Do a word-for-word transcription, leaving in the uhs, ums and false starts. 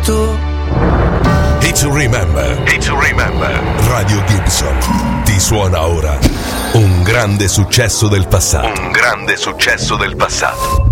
tu. It's Remember. It's Remember. Radio Gibson ti suona ora un grande successo del passato. Un grande successo del passato.